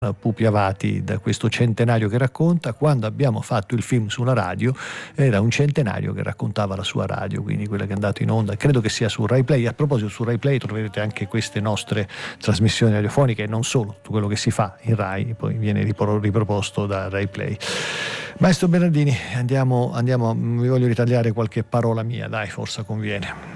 Pupi Avati, da questo centenario che racconta. Quando abbiamo fatto il film sulla radio era un centenario che raccontava la sua radio, quindi quella che è andata in onda, credo che sia su Rai Play. A proposito, su Rai Play troverete anche queste nostre trasmissioni radiofoniche, e non solo, tutto quello che si fa in Rai poi viene riproposto da Rai Play. Maestro Bernardini, andiamo, mi voglio ritagliare qualche parola mia, dai, forse conviene.